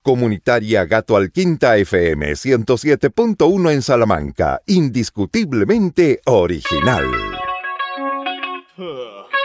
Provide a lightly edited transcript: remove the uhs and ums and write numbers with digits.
Comunitaria Gato Alquinta FM 107.1 en Salamanca. Indiscutiblemente original.